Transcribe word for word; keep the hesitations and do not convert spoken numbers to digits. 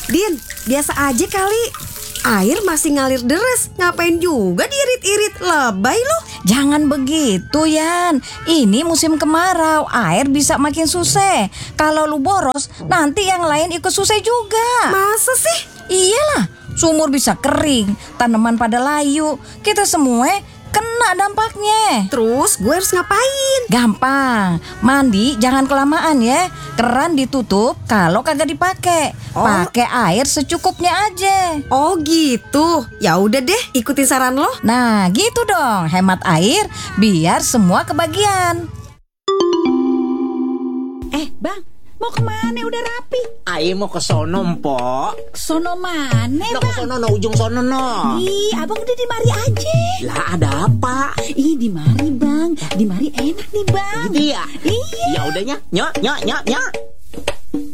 Din, biasa aja kali. Air masih ngalir deres. Ngapain juga diirit-irit? Lebay lu. Jangan begitu, Yan. Ini musim kemarau, air bisa makin susah. Kalau lu boros, nanti yang lain ikut susah juga. Masa sih? Iyalah, sumur bisa kering, tanaman pada layu. Kita semua kena dampaknya. Terus gue harus ngapain? Gampang, mandi jangan kelamaan ya. Keran ditutup kalau kagak dipakai. Oh. Pakai air secukupnya aja. Oh gitu. Ya udah deh, ikutin saran lo. Nah gitu dong, hemat air biar semua kebagian. Eh bang, mau kemana udah rapi? Ayo mau ke sono, Mpok. Sono mana No, bang? ke sono, no, ujung sono, no. Ih, abang udah di mari aja. Lah ada apa? Ih, di mari bang, di mari enak nih bang. Gitu ya? Iya. Ya udahnya, nyok, nyok, nyok, nyok.